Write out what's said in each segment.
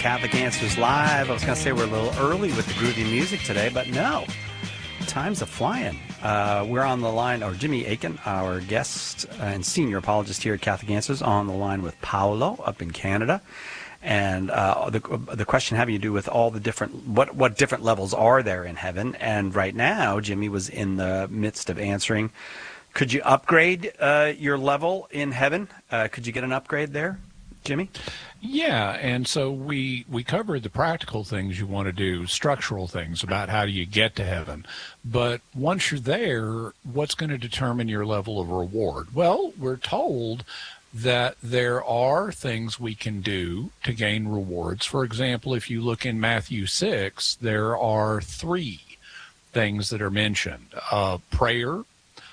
Catholic Answers Live. I was going to say we're a little early with the groovy music today, but no. Time's a-flying. We're on the line, or Jimmy Akin, our guest and senior apologist here at Catholic Answers, on the line with Paolo up in Canada. And the question having to do with all the different, what different levels are there in heaven. And right now, Jimmy was in the midst of answering, could you upgrade your level in heaven? Could you get an upgrade there, Jimmy? Yeah, and so we covered the practical things you want to do, structural things about how do you get to heaven. But once you're there, what's going to determine your level of reward? Well, we're told that there are things we can do to gain rewards. For example, if you look in Matthew 6, there are 3 things that are mentioned: prayer,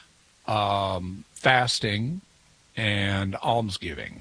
fasting, and almsgiving.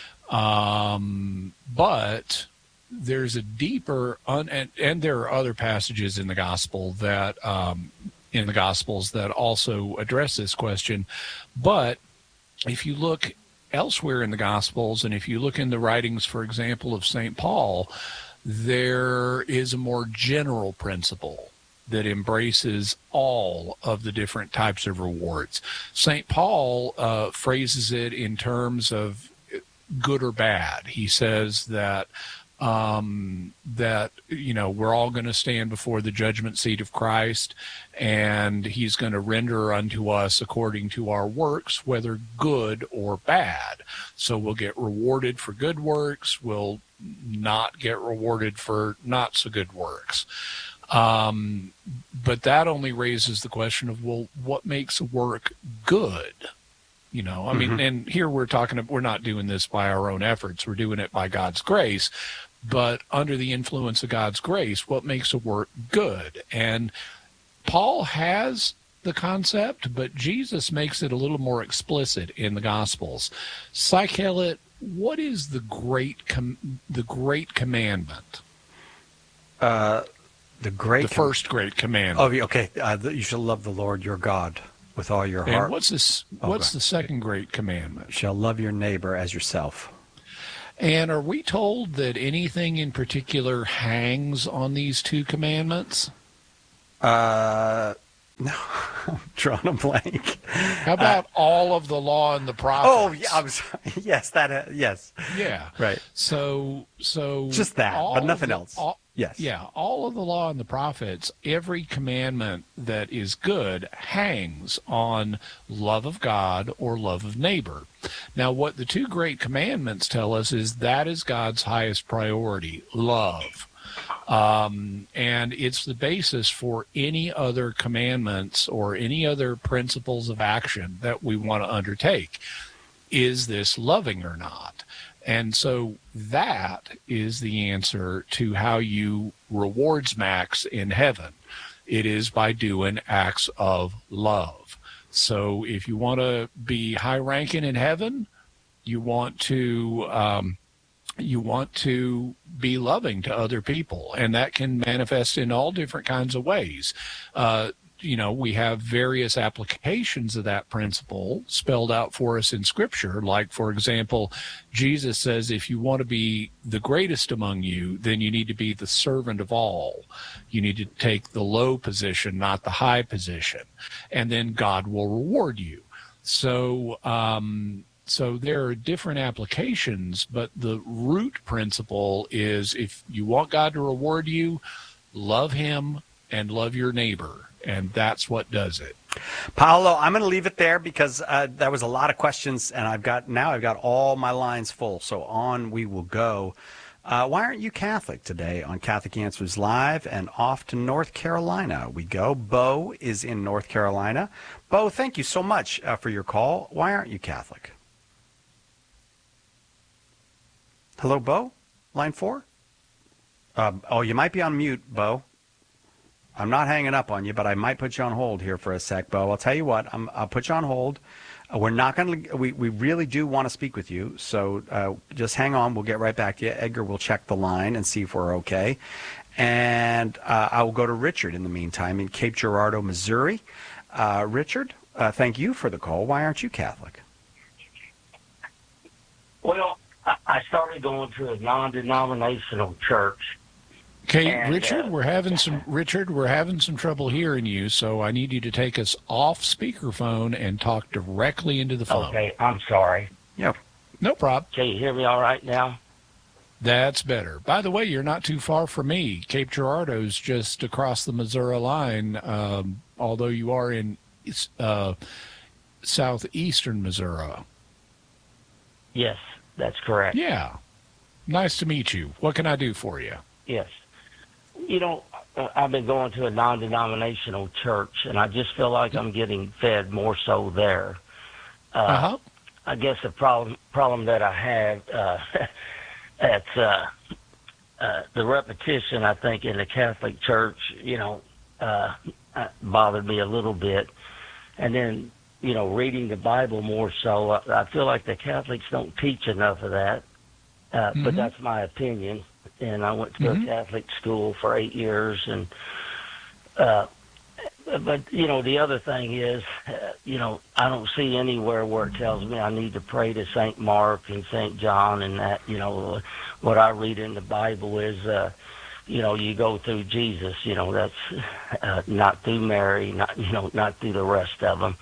But there's a deeper, and there are other passages in the gospel that, in the Gospels that also address this question. But if you look elsewhere in the Gospels, and if you look in the writings, for example, of St. Paul, there is a more general principle that embraces all of the different types of rewards. St. Paul phrases it in terms of good or bad. He says that we're all going to stand before the judgment seat of Christ, and he's going to render unto us according to our works, whether good or bad. So we'll get rewarded for good works, we'll not get rewarded for not so good works. But that only raises the question of, well, what makes a work good? I mean, and here we're not doing this by our own efforts. We're doing it by God's grace. But under the influence of God's grace, what makes a work good? And Paul has the concept, but Jesus makes it a little more explicit in the Gospels. Psychelet, what is the great commandment? The first great commandment. Oh, okay. You shall love the Lord your God with all your heart. And what's the second great commandment? You shall love your neighbor as yourself. And are we told that anything in particular hangs on these 2 commandments? No, I'm drawing a blank. How about all of the law and the prophets? Oh, yeah, I'm sorry. Yes, yes. Yeah. Right. So just that, but nothing else. Yes. Yeah, all of the law and the prophets, every commandment that is good hangs on love of God or love of neighbor. Now, what the 2 great commandments tell us is that is God's highest priority, love. And it's the basis for any other commandments or any other principles of action that we want to undertake. Is this loving or not? And so that is the answer to how you rewards max in heaven. It is by doing acts of love. So if you want to be high ranking in heaven, you want to be loving to other people, and that can manifest in all different kinds of ways. We have various applications of that principle spelled out for us in Scripture. Like, for example, Jesus says, if you want to be the greatest among you, then you need to be the servant of all. You need to take the low position, not the high position, and then God will reward you. So there are different applications, but the root principle is, if you want God to reward you, love him and love your neighbor. And that's what does it. Paolo, I'm going to leave it there because that was a lot of questions, and I've got all my lines full. So on we will go. Why aren't you Catholic today on Catholic Answers Live? And off to North Carolina we go. Bo is in North Carolina. Bo, thank you so much for your call. Why aren't you Catholic? Hello, Bo? Line 4? You might be on mute, Bo. I'm not hanging up on you, but I might put you on hold here for a sec, Bo. I'll tell you what, I'll put you on hold. We're not going to, we really do want to speak with you, so just hang on. We'll get right back to you. Edgar will check the line and see if we're okay. And I will go to Richard in the meantime in Cape Girardeau, Missouri. Richard, thank you for the call. Why aren't you Catholic? Well, I started going to a non-denominational church. Okay, And, Richard, we're having some trouble hearing you, so I need you to take us off speakerphone and talk directly into the phone. Okay, I'm sorry. Yep. No problem. Can you hear me all right now? That's better. By the way, you're not too far from me. Cape Girardeau's just across the Missouri line, although you are in southeastern Missouri. Yes, that's correct. Yeah. Nice to meet you. What can I do for you? Yes. You know, I've been going to a non-denominational church, and I just feel like I'm getting fed more so there. Uh-huh. I guess the problem that I have, it's the repetition, I think, in the Catholic Church, bothered me a little bit. And then, reading the Bible more so, I feel like the Catholics don't teach enough of that. But that's my opinion. And I went to a Catholic school for 8 years. And but, the other thing is, I don't see anywhere where it tells me I need to pray to St. Mark and St. John and that, what I read in the Bible is, you go through Jesus, that's not through Mary, not through the rest of them.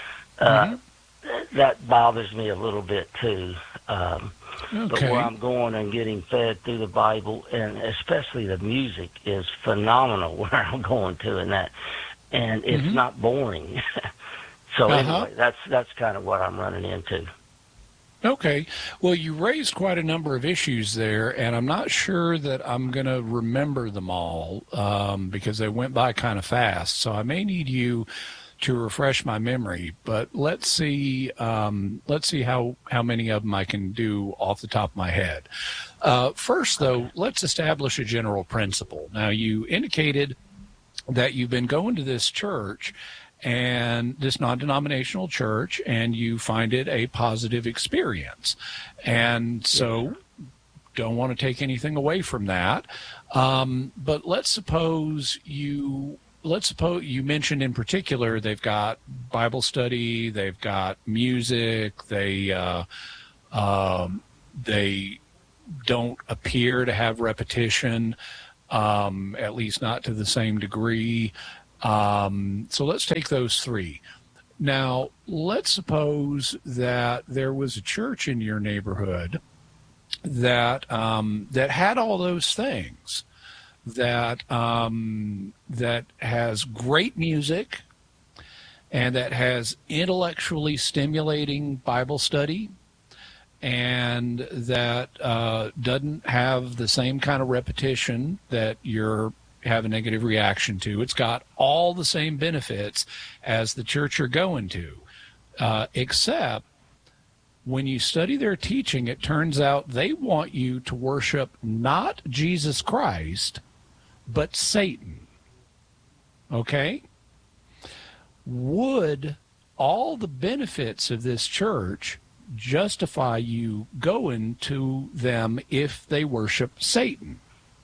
That bothers me a little bit too. But where I'm going and getting fed through the Bible, and especially the music, is phenomenal where I'm going to, and it's not boring. So anyway, that's kind of what I'm running into. Okay. Well, you raised quite a number of issues there, and I'm not sure that I'm going to remember them all because they went by kind of fast. So I may need you to refresh my memory, but let's see how many of them I can do off the top of my head. First, though, let's establish a general principle. Now, you indicated that you've been going to this church and this non-denominational church, and you find it a positive experience. And so don't want to take anything away from that. But let's suppose you mentioned in particular they've got Bible study, they've got music, they don't appear to have repetition, at least not to the same degree. So let's take those three. Now, let's suppose that there was a church in your neighborhood that had all those things. That has great music and that has intellectually stimulating Bible study and that doesn't have the same kind of repetition that you have a negative reaction to. It's got all the same benefits as the church you're going to, except when you study their teaching, it turns out they want you to worship not Jesus Christ, but Satan. Okay? Would all the benefits of this church justify you going to them if they worship Satan?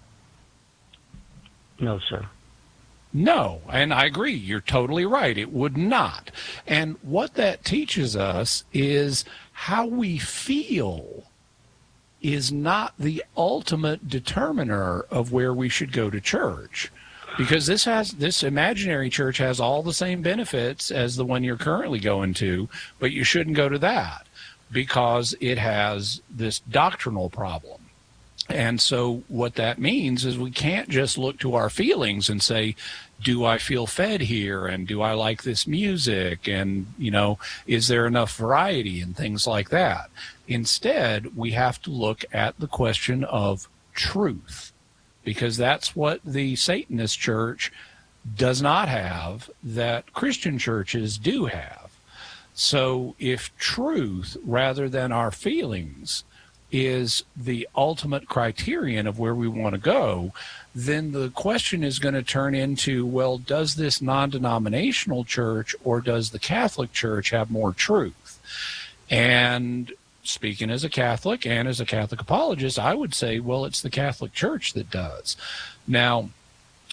No, sir. No, and I agree. You're totally right. It would not. And what that teaches us is how we feel is not the ultimate determiner of where we should go to church, because this imaginary church has all the same benefits as the one you're currently going to, but you shouldn't go to that because it has this doctrinal problem. And so what that means is we can't just look to our feelings and say, do I feel fed here? And do I like this music? And, is there enough variety and things like that? Instead, we have to look at the question of truth, because that's what the Satanist church does not have that Christian churches do have. So if truth, rather than our feelings, is the ultimate criterion of where we want to go, then the question is going to turn into, well, does this non-denominational church or does the Catholic Church have more truth? And speaking as a Catholic and as a Catholic apologist, I would say, well, it's the Catholic Church that does. Now,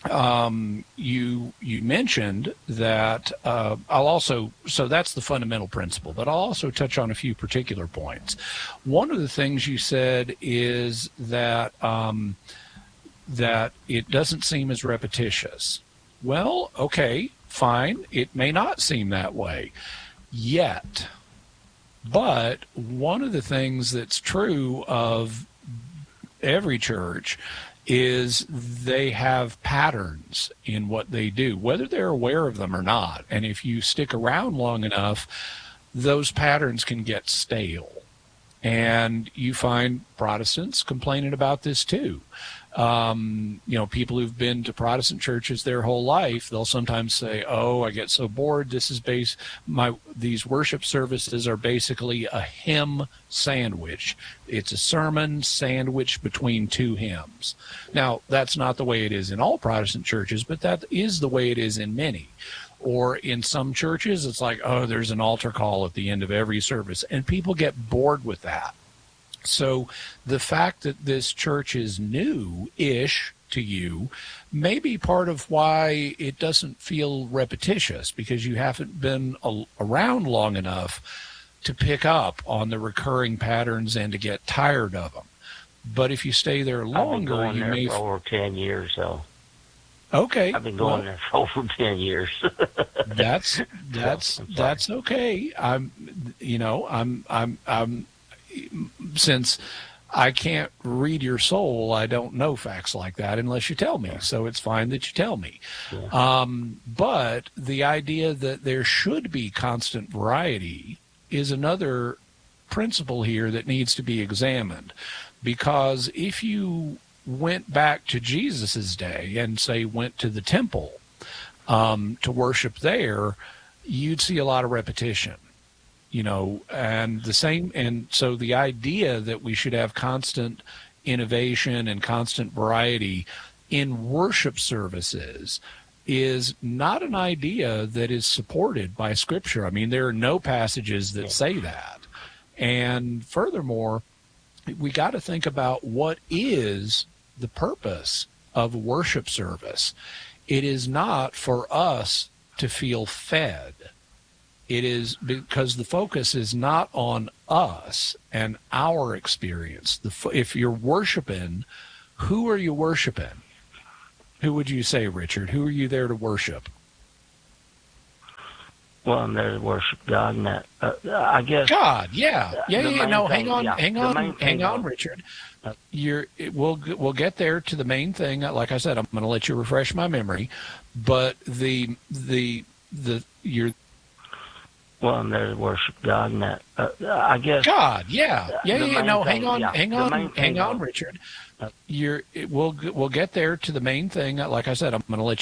you mentioned that so that's the fundamental principle, but I'll also touch on a few particular points. One of the things you said is that that it doesn't seem as repetitious. Well, okay, fine. It may not seem that way yet. But one of the things that's true of every church is they have patterns in what they do, whether they're aware of them or not. And if you stick around long enough, those patterns can get stale. And you find Protestants complaining about this too. People who've been to Protestant churches their whole life, they'll sometimes say, "Oh, I get so bored. These worship services are basically a hymn sandwich. It's a sermon sandwiched between two hymns." Now, that's not the way it is in all Protestant churches, but that is the way it is in many. Or in some churches, it's like, oh, there's an altar call at the end of every service, and people get bored with that. So the fact that this church is new-ish to you may be part of why it doesn't feel repetitious, because you haven't been around long enough to pick up on the recurring patterns and to get tired of them. But if you stay there longer, I've been going there for over 10 years, so. Okay. I've been going there for over 10 years. That's okay. Since I can't read your soul, I don't know facts like that unless you tell me. So it's fine that you tell me. Yeah. But the idea that there should be constant variety is another principle here that needs to be examined. Because if you went back to Jesus's day and say went to the temple to worship there, you'd see a lot of repetition. And so the idea that we should have constant innovation and constant variety in worship services is not an idea that is supported by Scripture. I mean, there are no passages that say that. And furthermore, we got to think about what is the purpose of a worship service. It is not for us to feel fed. It is because the focus is not on us and our experience. If you're worshiping, who are you worshiping? Who would you say, Richard? Who are you there to worship? Well, I'm there to worship God, and that I guess God. Yeah. No, hang on, Richard. We'll get there to the main thing. Like I said, I'm going to let you refresh my memory, but Well, I'm there to worship God, and that I guess God. No, hang on, Richard. We'll get there to the main thing. Like I said, I'm going to let